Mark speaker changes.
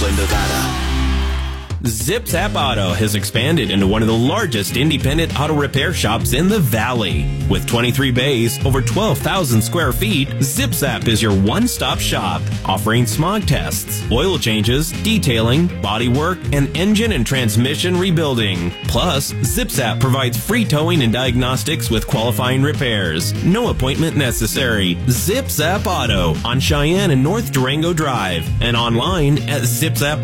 Speaker 1: Reno, Nevada.
Speaker 2: ZipZap Auto has expanded into one of the largest independent auto repair shops in the valley. With 23 bays, over 12,000 square feet, ZipZap is your one-stop shop, offering smog tests, oil changes, detailing, bodywork, and engine and transmission rebuilding. Plus, ZipZap provides free towing and diagnostics with qualifying repairs. No appointment necessary. ZipZap Auto on Cheyenne and North Durango Drive, and online at ZipZap.